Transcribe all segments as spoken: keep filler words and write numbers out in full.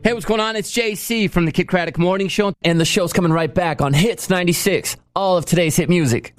Hey, what's going on? It's J C from the Kid Craddock Morning Show, and the show's coming right back on Hits ninety-six, all of today's hit music.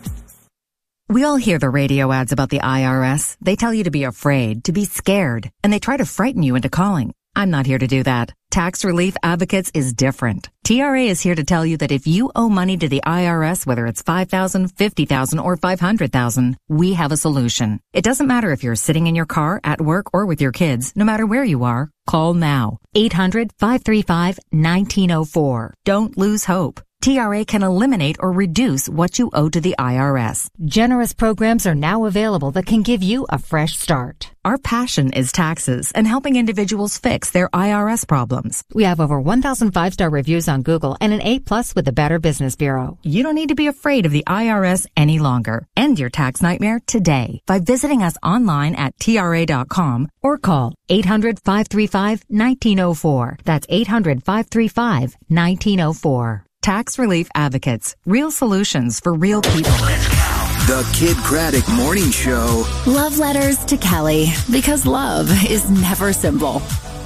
We all hear the radio ads about the I R S. They tell you to be afraid, to be scared, and they try to frighten you into calling. I'm not here to do that. Tax Relief Advocates is different. T R A is here to tell you that if you owe money to the I R S, whether it's five thousand dollars, fifty thousand dollars, or five hundred thousand dollars, we have a solution. It doesn't matter if you're sitting in your car, at work, or with your kids. No matter where you are, call now. eight hundred, five three five, one nine zero four. Don't lose hope. T R A can eliminate or reduce what you owe to the I R S. Generous programs are now available that can give you a fresh start. Our passion is taxes and helping individuals fix their I R S problems. We have over one thousand five-star reviews on Google and an A plus with the Better Business Bureau. You don't need to be afraid of the I R S any longer. End your tax nightmare today by visiting us online at T R A dot com or call eight hundred, five three five, one nine zero four. That's eight hundred, five three five, one nine zero four. Tax Relief Advocates. Real solutions for real people. The Kid Craddock Morning Show. Love letters to Kelly, because love is never simple.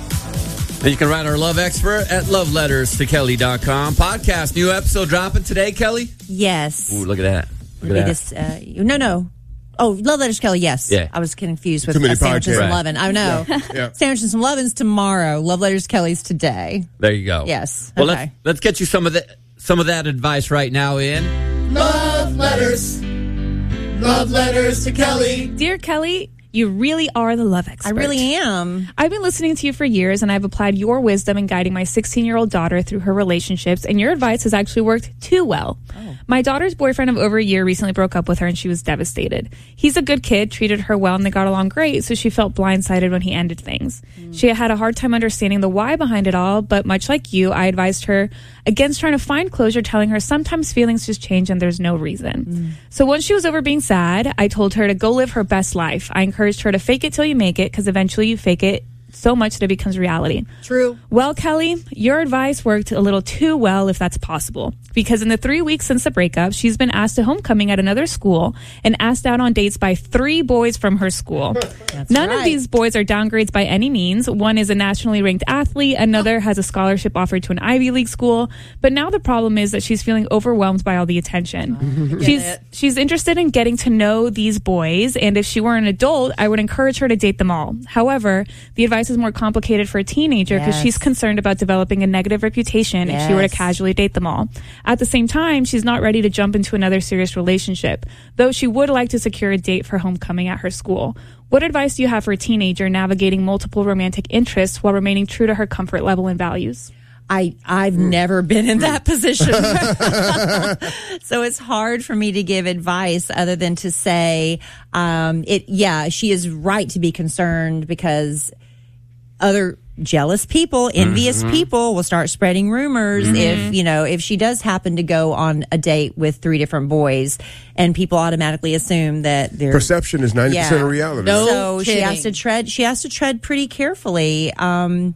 And you can write our love expert at love letters to kelly dot com. Podcast, new episode dropping today, Kelly? Yes. Ooh, look at that. Look at biggest, that. Uh, no, no. Oh, Love Letters to Kelly, yes. Yeah. I was confused with Too many uh, Sandwiches podcasts. and Lovin'. I know. Yeah. Yeah. Sandwiches and Lovin's tomorrow. Love Letters to Kelly's today. There you go. Yes. Well, okay. let's, let's get you some of the, some of that advice right now in Love Letters. Love Letters to Kelly. Dear Kelly, you really are the love expert. I really am. I've been listening to you for years, and I've applied your wisdom in guiding my sixteen-year-old daughter through her relationships, and your advice has actually worked too well. Oh. My daughter's boyfriend of over a year recently broke up with her, and she was devastated. He's a good kid, treated her well, and they got along great, so she felt blindsided when he ended things. Mm. She had a hard time understanding the why behind it all, but much like you, I advised her against trying to find closure, telling her sometimes feelings just change and there's no reason. Mm. So once she was over being sad, I told her to go live her best life. I encouraged her to fake it till you make it, because eventually you fake it so much that it becomes reality. True. Well, Kelly, your advice worked a little too well, if that's possible, because in the three weeks since the breakup, she's been asked to homecoming at another school and asked out on dates by three boys from her school. None right. of these boys are downgrades by any means. One is a nationally ranked athlete. Another has a scholarship offered to an Ivy League school. But now the problem is that she's feeling overwhelmed by all the attention. she's it. she's interested in getting to know these boys, and if she were an adult, I would encourage her to date them all. However, the advice is more complicated for a teenager because Yes. she's concerned about developing a negative reputation if she were to Yes. casually date them all. At the same time, she's not ready to jump into another serious relationship, though she would like to secure a date for homecoming at her school. What advice do you have for a teenager navigating multiple romantic interests while remaining true to her comfort level and values? I, I've never been in that position. So it's hard for me to give advice other than to say, um, it, yeah, she is right to be concerned, because other jealous people, envious mm-hmm. people will start spreading rumors mm-hmm. if, you know, if she does happen to go on a date with three different boys, and people automatically assume that they're perception is ninety percent yeah. of reality. No so kidding. she has to tread she has to tread pretty carefully. Um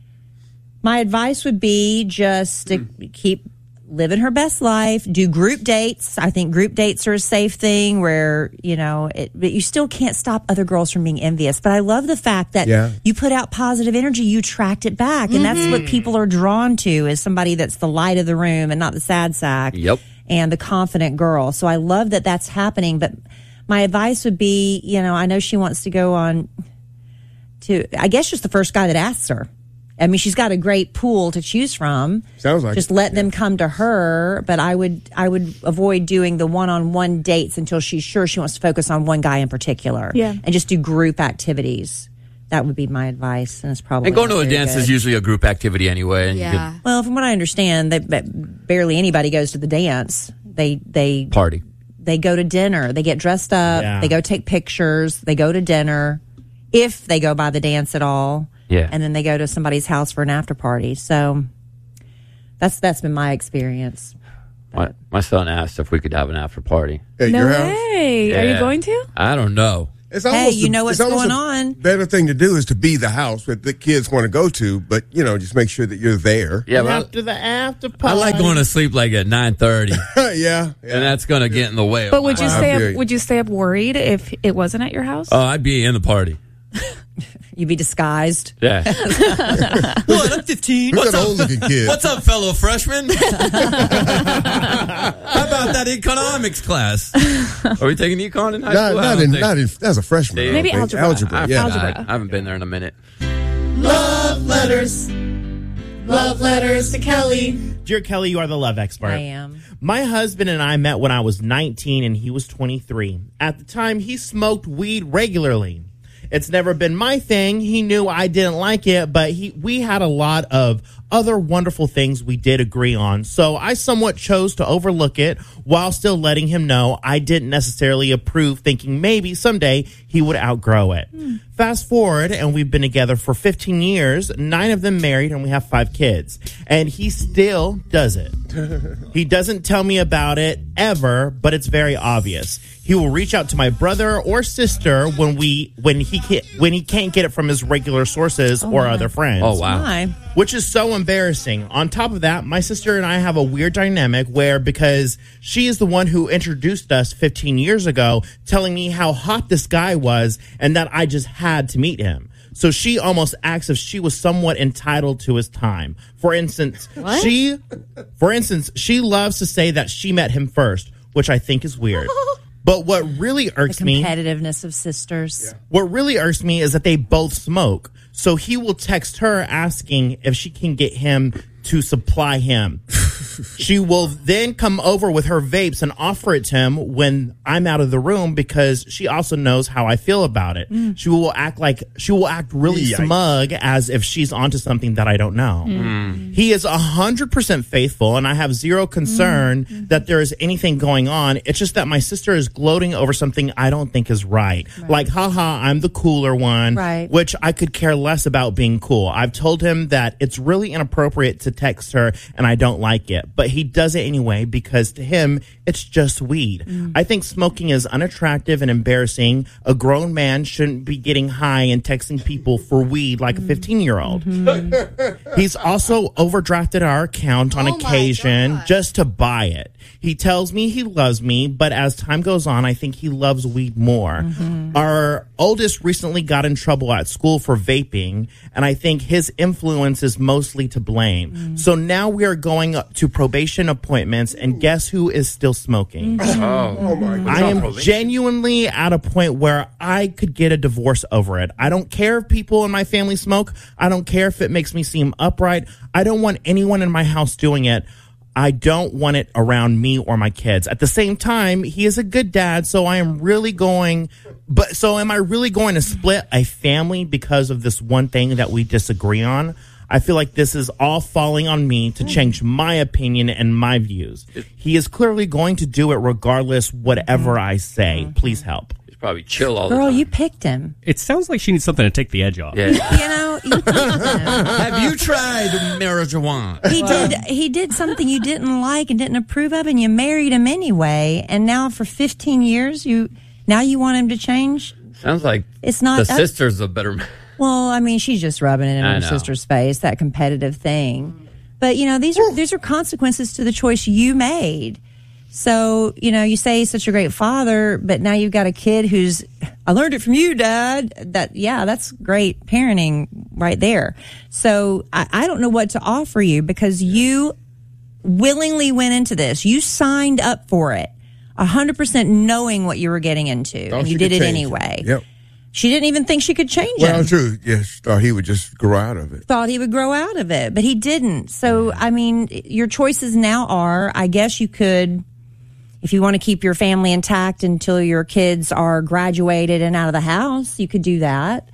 my advice would be just to mm. keep living her best life, do group dates. I think group dates are a safe thing where, you know, it, but you still can't stop other girls from being envious. But I love the fact that yeah. you put out positive energy, you attract it back. And mm-hmm. that's what people are drawn to, is somebody that's the light of the room and not the sad sack. Yep. And the confident girl. So I love that that's happening. But my advice would be, you know, I know she wants to go on to, I guess, just the first guy that asks her. I mean, she's got a great pool to choose from. Sounds like just it. let yeah. them come to her. But I would, I would avoid doing the one-on-one dates until she's sure she wants to focus on one guy in particular. Yeah. And just do group activities. That would be my advice, and it's probably And going to a very dance good. is usually a group activity anyway. And Yeah. you can Well, from what I understand, that, that barely anybody goes to the dance. They they party. they go to dinner. They get dressed up. Yeah. They go take pictures. They go to dinner, if they go by the dance at all. Yeah. And then they go to somebody's house for an after party. So that's that's been my experience. My, my son asked if we could have an after party. At no your house? way. Are you Yeah. going to? I don't know. It's Hey, almost you a- know what's it's almost going a on. Better thing to do is to be the house that the kids want to go to, but you know, just make sure that you're there. Yeah, but After the after I, I party. like going to sleep like at nine thirty, yeah, yeah. and that's going to get in the way. But of would my- you Wow. stay I feel up? you. Would you stay up worried if it wasn't at your house? Oh, I'd be in the party. You be disguised. Yeah. What? I'm fifteen. What's What's that up? old looking kid? What's up, fellow freshman? How about that economics class? Are we taking econ in high Not, school? I not, don't in, think- not in, as a freshman. I don't Maybe think. algebra. Algebra, I, yeah. Algebra. I, I haven't been there in a minute. Love letters. Love letters to Kelly. Dear Kelly, you are the love expert. I am. My husband and I met when I was nineteen and he was twenty-three. At the time, he smoked weed regularly. It's never been my thing. He knew I didn't like it, but he we had a lot of other wonderful things we did agree on. So I somewhat chose to overlook it while still letting him know I didn't necessarily approve, thinking maybe someday he would outgrow it. Mm. Fast forward, and we've been together for fifteen years, nine of them married, and we have five kids. And he still does it. He doesn't tell me about it ever, but it's very obvious. He will reach out to my brother or sister when we when he can't, when he can't get it from his regular sources Oh or my. other friends. Oh, wow. Hi. Which is so embarrassing. On top of that, my sister and I have a weird dynamic where, because she is the one who introduced us fifteen years ago, telling me how hot this guy was and that I just had to meet him. So she almost acts as if she was somewhat entitled to his time. For instance, What? she for instance, she loves to say that she met him first, which I think is weird. But what really The irks me competitiveness of sisters. what really irks me is that they both smoke. So he will text her asking if she can get him to supply him. She will then come over with her vapes and offer it to him when I'm out of the room because she also knows how I feel about it. Mm. She will act like she will act really Yikes. smug as if she's onto something that I don't know. Mm. He is a hundred percent faithful, and I have zero concern mm. that there is anything going on. It's just that my sister is gloating over something I don't think is right. right. Like, haha, I'm the cooler one, right. which I could care less about being cool. I've told him that it's really inappropriate to text her, and I don't like it. But he does it anyway because to him, it's just weed. Mm. I think smoking is unattractive and embarrassing. A grown man shouldn't be getting high and texting people for weed like mm. a fifteen-year-old. Mm-hmm. He's also overdrafted our account on Oh occasion just to buy it. He tells me he loves me, but as time goes on, I think he loves weed more. Mm-hmm. Our oldest recently got in trouble at school for vaping, and I think his influence is mostly to blame. Mm-hmm. So now we are going to probation appointments, and guess who is still smoking? Mm-hmm. Oh, Oh my God. I am genuinely at a point where I could get a divorce over it. I don't care if people in my family smoke. I don't care if it makes me seem upright. I don't want anyone in my house doing it. I don't want it around me or my kids. At the same time, he is a good dad, so I am really going, but so am I really going to split a family because of this one thing that we disagree on? I feel like this is all falling on me to change my opinion and my views. He is clearly going to do it regardless whatever I say. Please help. He's probably chill all the Girl, time. you picked him. It sounds like she needs something to take the edge off. Yeah. You know, you picked him. Have you tried marijuana? He did. He did something you didn't like and didn't approve of, and you married him anyway. And now, for fifteen years, you now you want him to change. Sounds like It's not the up- sister's a better man. Well, I mean, she's just rubbing it in I her know. sister's face, that competitive thing. But you know, these are these are consequences to the choice you made. So, you know, you say he's such a great father, but now you've got a kid who's, I learned it from you, Dad. That, yeah, that's great parenting right there. So I, I don't know what to offer you because you willingly went into this. You signed up for it, a hundred percent knowing what you were getting into, Oh, and she you did could it change anyway. him. Yep. She didn't even think she could change Well, him. true. Yes, thought he would just grow out of it. Thought he would grow out of it, but he didn't. So, I mean, your choices now are, I guess you could, if you want to keep your family intact until your kids are graduated and out of the house, you could do that.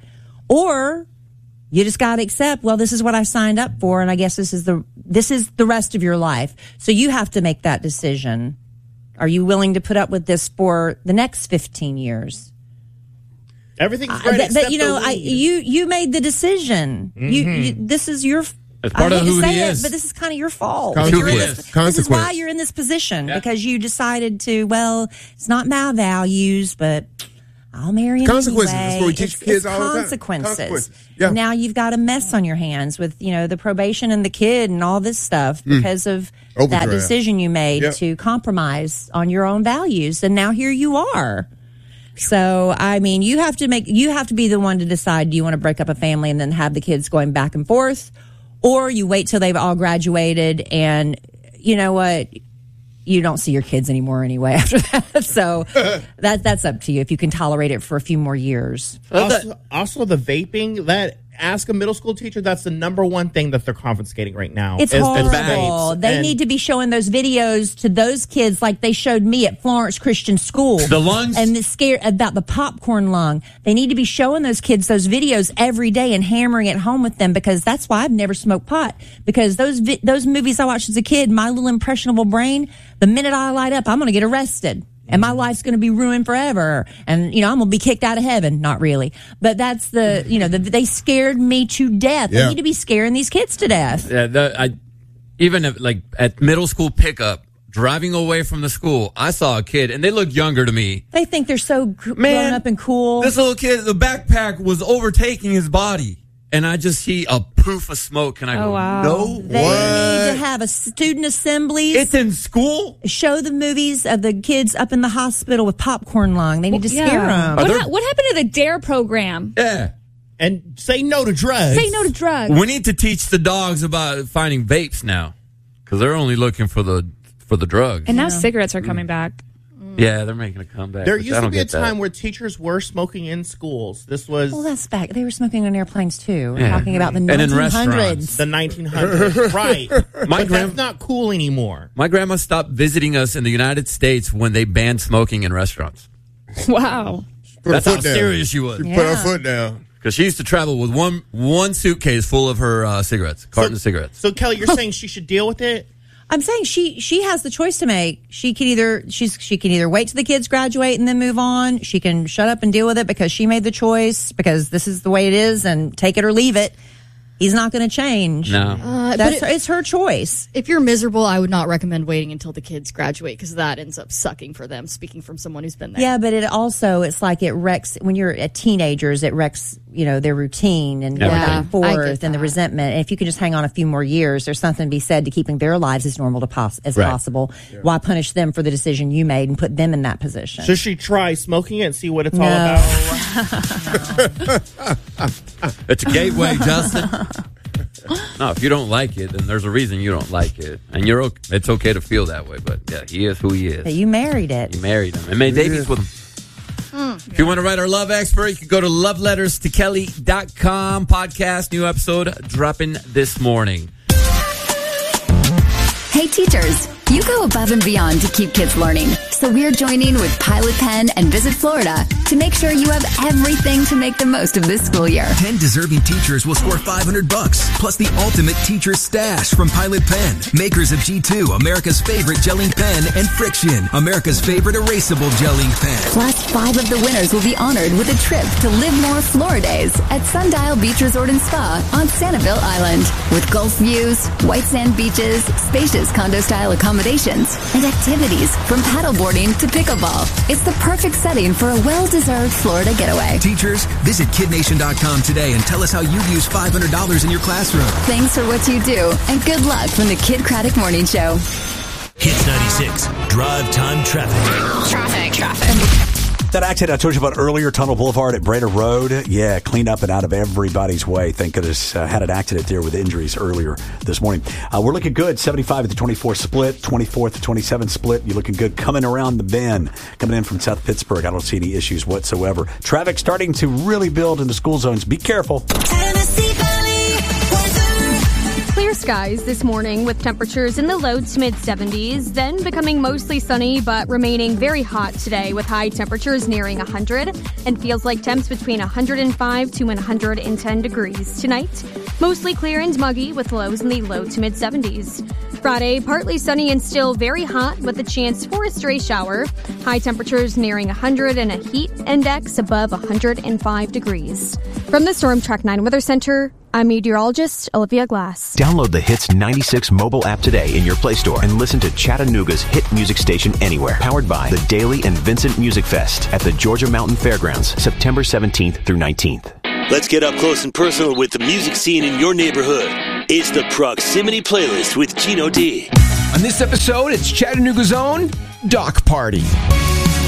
Or you just got to accept, well, this is what I signed up for, and I guess this is the this is the rest of your life. So you have to make that decision. Are you willing to put up with this for the next fifteen years? Everything's Uh, great that, except that, you know, the I, weed. you you made the decision. You, you this is your. It's part I of hate who to say he it, is. but this is kind of your fault. Consequence. You're in this, this is Consequence. why you're in this position because you decided to. Well, it's not my values, but I'll marry him Consequences. anyway. That's what we teach it's, kids it's all the time. consequences. Consequences. Yeah. Now you've got a mess on your hands with you know the probation and the kid and all this stuff because of that Overdraft. decision you made Yep. to compromise on your own values, and now here you are. So, I mean, you have to make, you have to be the one to decide, do you want to break up a family and then have the kids going back and forth? Or you wait till they've all graduated and, you know what, you don't see your kids anymore anyway after that. So that that's up to you if you can tolerate it for a few more years. Also, also the vaping, that ask a middle school teacher, that's the number one thing that they're confiscating right now. It's is, horrible. is vapes. They And need to be showing those videos to those kids like they showed me at Florence Christian School. The lungs? And the scare about the popcorn lung. They need to be showing those kids those videos every day and hammering it home with them, because that's why I've never smoked pot. Because those vi- those movies I watched as a kid, my little impressionable brain, the minute I light up, I'm going to get arrested. And my life's going to be ruined forever. And, you know, I'm going to be kicked out of heaven. Not really. But that's the, you know, the, they scared me to death. Yeah. They need to be scaring these kids to death. Yeah, the, I, even if, like at middle school pickup, driving away from the school, I saw a kid, and they looked younger to me. They think they're so gr- Man, grown up and cool. This little kid, the backpack was overtaking his body. And I just see a poof of smoke, and I Oh, go, wow. no They way. need to have a student assemblies. It's in school? Show the movies of the kids up in the hospital with popcorn lung. They need to scare them. What, there- ha- what happened to the DARE program? Yeah. and say no to drugs. Say no to drugs. We need to teach the dogs about finding vapes now, because they're only looking for the for the drugs. And now cigarettes are coming back. Yeah, they're making a comeback. There which used I to don't be a get that. time where teachers were smoking in schools. This was Well, that's back. They were smoking on airplanes too. We're Yeah. talking about the And in nineteen restaurants. hundreds. the nineteen hundreds, right? My But grand- that's not cool anymore. My grandma stopped visiting us in the United States when they banned smoking in restaurants. Wow. Put That's her how foot down. serious she was. She put her Yeah. foot down. Because she used to travel with one one suitcase full of her uh, cigarettes, carton of cigarettes. So Kelly, you're saying she should deal with it? I'm saying she she has the choice to make. She can either she's she can either wait till the kids graduate and then move on. She can shut up and deal with it because she made the choice, because this is the way it is, and take it or leave it. He's not going to change. No. Uh, That's but her, it- it's her choice. if you're miserable, I would not recommend waiting until the kids graduate, because that ends up sucking for them, speaking from someone who's been there. Yeah, but it also, it's like it wrecks, when you're a teenagers, it wrecks, you know, their routine and going Yeah, back and I get forth and the that. resentment. And if you can just hang on a few more years, there's something to be said to keeping their lives as normal to pos- as Right. possible. Why punish them for the decision you made and put them in that position? Should she try smoking it and see what it's all No. about? It's a gateway, Justin. No, if you don't like it, then there's a reason you don't like it. And you're okay. It's okay to feel that way, but yeah, he is who he is. That you married it. You married him and made babies with him. If you want to write our love expert, you can go to love letters to kelly dot com. Podcast, new episode dropping this morning. Hey teachers, you go above and beyond to keep kids learning. So we're joining with Pilot Pen and Visit Florida to make sure you have everything to make the most of this school year. ten deserving teachers will score five hundred bucks, plus the ultimate teacher stash from Pilot Pen, makers of G two, America's favorite gel ink pen, and Friction, America's favorite erasable gel ink pen. Plus, five of the winners will be honored with a trip to Live More Floridays at Sundial Beach Resort and Spa on Sanibel Island. With Gulf views, white sand beaches, spacious condo-style accommodations, and activities from paddleboarding to pickleball. It's the perfect setting for a well-deserved Florida getaway. Teachers, visit kid nation dot com today and tell us how you use five hundred dollars in your classroom. Thanks for what you do, and good luck from the Kid Craddock Morning Show. Hits ninety-six. Drive time traffic. Traffic. Traffic. That accident I told you about earlier, Tunnel Boulevard at Breda Road, yeah, cleaned up and out of everybody's way. Thank goodness. Uh, had an accident there with injuries earlier this morning. Uh, we're looking good. seventy-five at the twenty-four split, twenty-four at the twenty-seven split. You're looking good coming around the bend, coming in from South Pittsburgh. I don't see any issues whatsoever. Traffic starting to really build in the school zones. Be careful. Clear skies this morning with temperatures in the low to mid seventies, then becoming mostly sunny but remaining very hot today with high temperatures nearing one hundred and feels like temps between one hundred five to one hundred ten degrees tonight. Mostly clear and muggy with lows in the low to mid seventies. Friday, partly sunny and still very hot with a chance for a stray shower. High temperatures nearing one hundred and a heat index above one hundred five degrees. From the Storm Track nine Weather Center, I'm meteorologist Olivia Glass. Download the Hits ninety-six mobile app today in your Play Store and listen to Chattanooga's hit music station anywhere. Powered by the Daily and Vincent Music Fest at the Georgia Mountain Fairgrounds, September seventeenth through nineteenth. Let's get up close and personal with the music scene in your neighborhood. It's the Proximity Playlist with Gino D. On this episode, it's Chattanooga's own Dock Party.